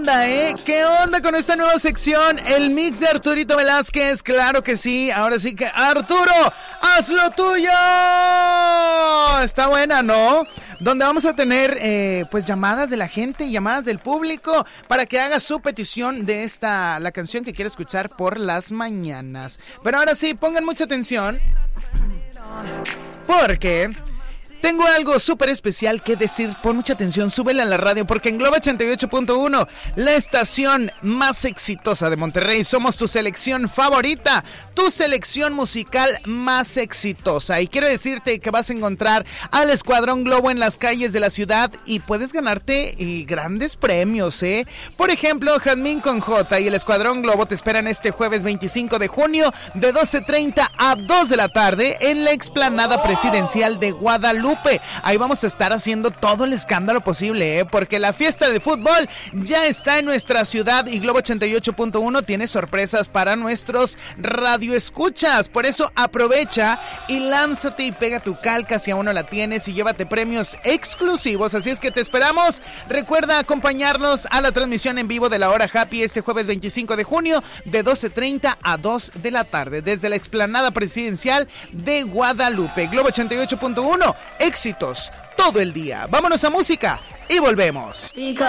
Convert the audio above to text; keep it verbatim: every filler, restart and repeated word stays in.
¿Eh? ¿Qué onda con esta nueva sección? El mix de Arturito Velázquez, claro que sí. Ahora sí que, Arturo, haz lo tuyo. Está buena, ¿no? Donde vamos a tener eh, pues llamadas de la gente, llamadas del público para que haga su petición de esta, la canción que quiere escuchar por las mañanas. Pero ahora sí, pongan mucha atención, porque tengo algo súper especial que decir. Pon mucha atención, súbele a la radio, porque en Globo ochenta y ocho punto uno, la estación más exitosa de Monterrey, somos tu selección favorita, tu selección musical más exitosa. Y quiero decirte que vas a encontrar al Escuadrón Globo en las calles de la ciudad y puedes ganarte eh, grandes premios, ¿eh? Por ejemplo, Jazmín con J y el Escuadrón Globo te esperan este jueves veinticinco de junio de doce treinta a dos de la tarde en la explanada presidencial de Guadalupe. Ahí vamos a estar haciendo todo el escándalo posible, ¿eh? Porque la fiesta de fútbol ya está en nuestra ciudad y Globo ochenta y ocho punto uno tiene sorpresas para nuestros radioescuchas. Por eso aprovecha y lánzate y pega tu calca si aún no la tienes y llévate premios exclusivos. Así es que te esperamos. Recuerda acompañarnos a la transmisión en vivo de la Hora Happy este jueves veinticinco de junio de doce treinta a dos de la tarde desde la explanada presidencial de Guadalupe. Globo ochenta y ocho punto uno, éxitos todo el día. Vámonos a música y volvemos.